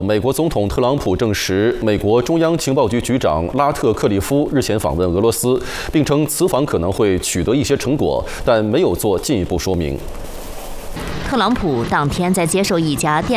美国总统特朗普证实，美国中央情报局局长拉特克利夫日前访问俄罗斯，并称此访可能会取得一些成果，但没有做进一步说明。 特朗普当天在接受一家电